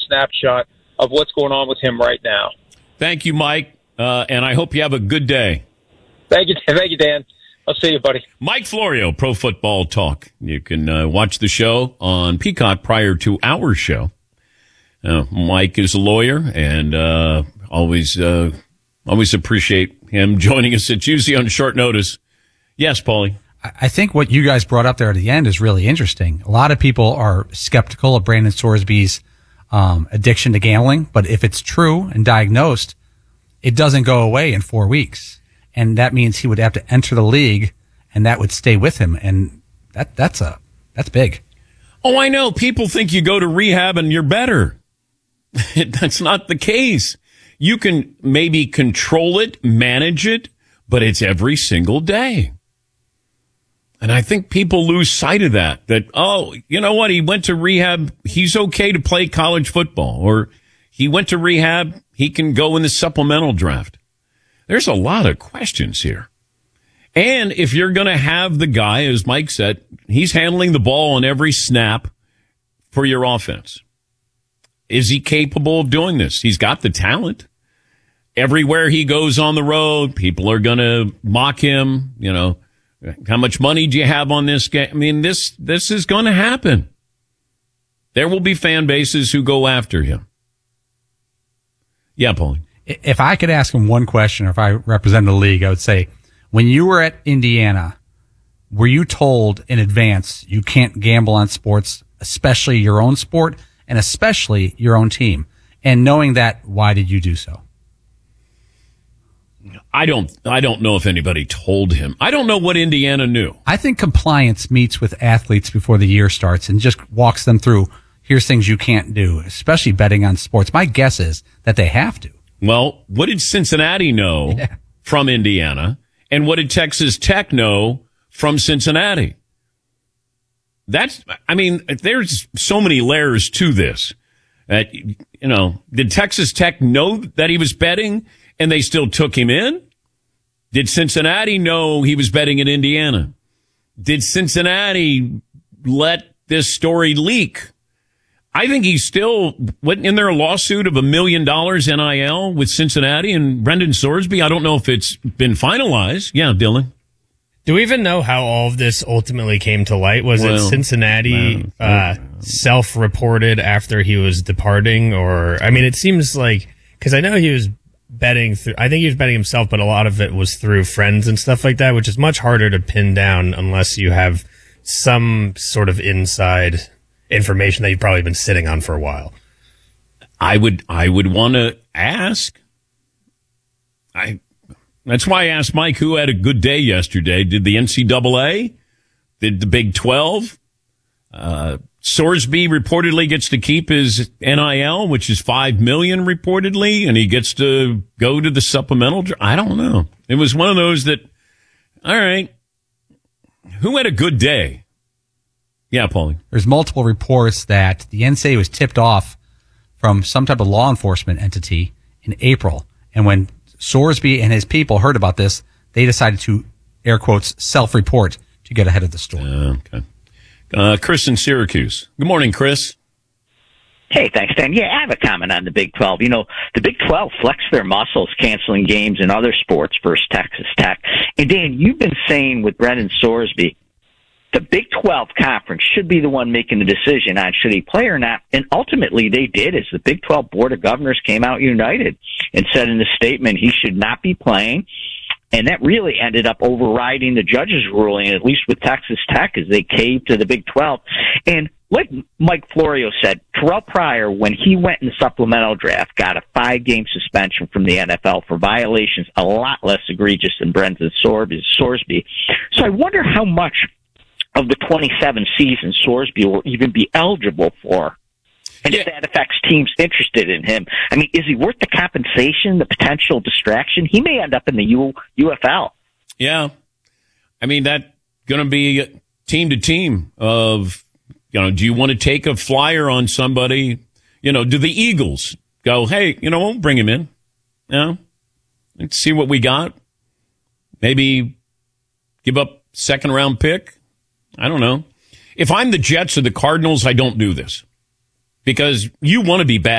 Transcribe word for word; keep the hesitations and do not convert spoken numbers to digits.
snapshot of what's going on with him right now. Thank you, Mike, uh, and I hope you have a good day. Thank you, thank you, Dan. I'll see you, buddy. Mike Florio, Pro Football Talk. You can uh, watch the show on Peacock prior to our show. Uh, Mike is a lawyer, and uh, always uh, always appreciate him joining us. It's usually on short notice. Yes, Paulie? I think what you guys brought up there at the end is really interesting. A lot of people are skeptical of Brandon Sorsby's um, addiction to gambling, but if it's true and diagnosed, it doesn't go away in four weeks. And that means he would have to enter the league, and that would stay with him. And that that's a that's big. Oh, I know. People think you go to rehab and you're better. That's not the case. You can maybe control it, manage it, but it's every single day. And I think people lose sight of that, that, oh, you know what? He went to rehab. He's okay to play college football, or he went to rehab. He can go in the supplemental draft. There's a lot of questions here. And if you're going to have the guy, as Mike said, he's handling the ball on every snap for your offense. Is he capable of doing this? He's got the talent. Everywhere he goes on the road, people are going to mock him. You know, how much money do you have on this game? I mean, this, this is going to happen. There will be fan bases who go after him. Yeah, Pauline. If I could ask him one question, or if I represented the league, I would say, when you were at Indiana, were you told in advance you can't gamble on sports, especially your own sport and especially your own team? And knowing that, why did you do so? I don't, I don't know if anybody told him. I don't know what Indiana knew. I think compliance meets with athletes before the year starts and just walks them through, here's things you can't do, especially betting on sports. My guess is that they have to. Well, what did Cincinnati know yeah. from Indiana? And what did Texas Tech know from Cincinnati? That's, I mean, there's so many layers to this. Uh, you know, did Texas Tech know that he was betting and they still took him in? Did Cincinnati know he was betting in Indiana? Did Cincinnati let this story leak? I think he's still, wasn't in there a lawsuit of a million dollars N I L with Cincinnati and Brendan Sorsby? I don't know if it's been finalized. Yeah, Dylan. Do we even know how all of this ultimately came to light? Was well, it Cincinnati uh, self-reported after he was departing? Or, I mean, it seems like, because I know he was betting through, I think he was betting himself, but a lot of it was through friends and stuff like that, which is much harder to pin down unless you have some sort of inside information that you've probably been sitting on for a while. I would, I would want to ask. I, that's why I asked Mike, who had a good day yesterday. Did the N C double A? Did the Big twelve? Uh, Sorsby reportedly gets to keep his N I L, which is five million dollars reportedly, and he gets to go to the supplemental. I don't know. It was one of those that, all right, who had a good day? Yeah, Paulie. There's multiple reports that the N C A A was tipped off from some type of law enforcement entity in April. And when Sorsby and his people heard about this, they decided to, air quotes, self-report to get ahead of the story. Uh, okay. Uh, Chris in Syracuse. Good morning, Chris. Hey, thanks, Dan. Yeah, I have a comment on the Big twelve. You know, the Big twelve flexed their muscles canceling games in other sports versus Texas Tech. And, Dan, you've been saying with Brendan Sorsby, the Big twelve conference should be the one making the decision on should he play or not. And ultimately they did, as the Big twelve Board of Governors came out united and said in the statement he should not be playing. And that really ended up overriding the judge's ruling, at least with Texas Tech, as they caved to the Big twelve. And like Mike Florio said, Terrell Pryor, when he went in the supplemental draft, got a five-game suspension from the N F L for violations a lot less egregious than Brendan Sorsby. So I wonder how much of the twenty-seven season Sorsby will even be eligible for, and yeah. if that affects teams interested in him. I mean, is he worth the compensation, the potential distraction? He may end up in the U- UFL. Yeah. I mean, that going to be team to team of, you know, do you want to take a flyer on somebody? You know, do the Eagles go, hey, you know, we'll bring him in. You know, let's see what we got. Maybe give up second round pick. I don't know. If I'm the Jets or the Cardinals, I don't do this because you want to be bad.